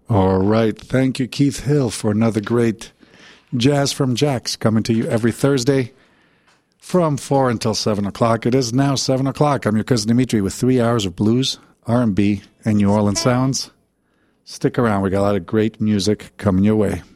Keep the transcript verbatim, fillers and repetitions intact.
All right. Thank you, Keith Hill, for another great Jazz from Jax coming to you every Thursday from four until seven o'clock. It is now seven o'clock. I'm your cousin Dimitri with three hours of blues, R and B, and New Orleans sounds. Stick around. We got a lot of great music coming your way.